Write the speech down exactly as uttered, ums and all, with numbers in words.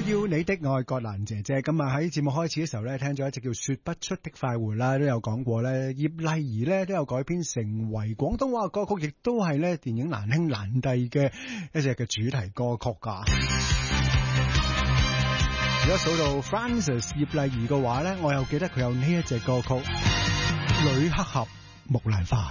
要你的愛，葛蘭姐姐。咁啊喺節目開始嘅時候咧，聽咗一隻叫說不出的快活啦，都有講過咧。葉麗儀咧都有改編成為廣東話歌曲，亦都係咧電影難兄難弟嘅一隻嘅主題歌曲噶。如果數到 Frances 葉麗儀嘅話咧，我又記得佢有呢一隻歌曲《女黑俠木蘭花》。